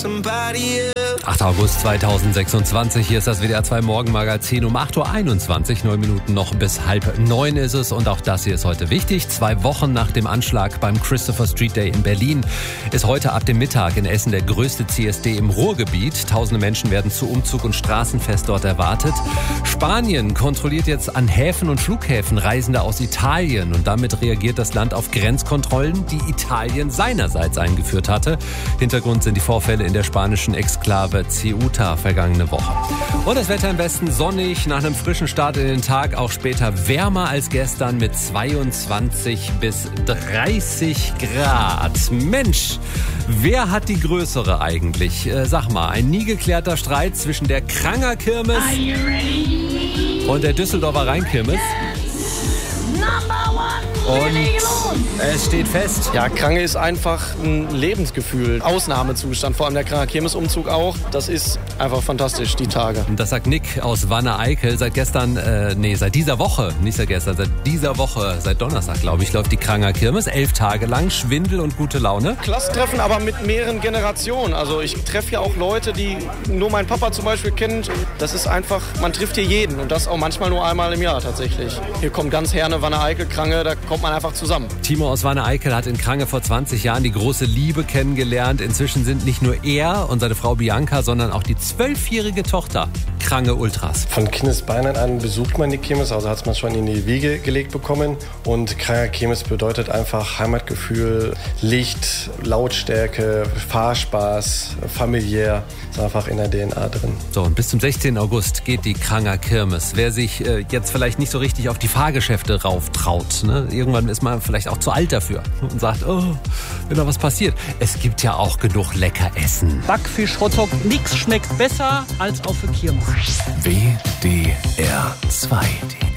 8. August 2026, hier ist das WDR 2 Morgenmagazin um 8.21 Uhr, 9 Minuten noch bis 8:30 ist es. Und auch das hier ist heute wichtig. 2 Wochen nach dem Anschlag beim Christopher Street Day in Berlin ist heute ab dem Mittag in Essen der größte CSD im Ruhrgebiet. Tausende Menschen werden zu Umzug und Straßenfest dort erwartet. Spanien kontrolliert jetzt an Häfen und Flughäfen Reisende aus Italien. Und damit reagiert das Land auf Grenzkontrollen, die Italien seinerseits eingeführt hatte. Hintergrund sind die Vorfälle in der spanischen Exklave Ceuta vergangene Woche. Und das Wetter im Westen sonnig, nach einem frischen Start in den Tag auch später wärmer als gestern mit 22 bis 30 Grad. Mensch, wer hat die größere eigentlich? Sag mal, ein nie geklärter Streit zwischen der Kranger Kirmes und der Düsseldorfer Rheinkirmes. Und es steht fest. Ja, Krange ist einfach ein Lebensgefühl. Ausnahmezustand, vor allem der Kranger Kirmesumzug auch. Das ist einfach fantastisch, die Tage. Und das sagt Nick aus Wanne-Eickel. Seit dieser Woche, seit Donnerstag, glaube ich, läuft die Kranger Kirmes. 11 Tage lang, Schwindel und gute Laune. Klassentreffen, aber mit mehreren Generationen. Also ich treffe ja auch Leute, die nur mein Papa zum Beispiel kennt. Das ist einfach, man trifft hier jeden und das auch manchmal nur einmal im Jahr tatsächlich. Hier kommt ganz Herne, Wanne-Eickel, Krange, da kommt man einfach zusammen. Timo aus Wanne-Eickel hat in Krange vor 20 Jahren die große Liebe kennengelernt. Inzwischen sind nicht nur er und seine Frau Bianca, sondern auch die 12-jährige Tochter Krange Ultras. Von Kindesbeinen an besucht man die Kirmes, also hat man schon in die Wiege gelegt bekommen. Und Kranger Kirmes bedeutet einfach Heimatgefühl, Licht, Lautstärke, Fahrspaß, familiär. Ist einfach in der DNA drin. So, und bis zum 16. August geht die Kranger Kirmes. Wer sich jetzt vielleicht nicht so richtig auf die Fahrgeschäfte rauftraut, ne? Irgendwann ist man vielleicht auch zu alt dafür und sagt, oh, wenn da was passiert. Es gibt ja auch genug lecker Essen. Backfisch, Hotdog, nix schmeckt besser als auf der Kirmes. WDR 2.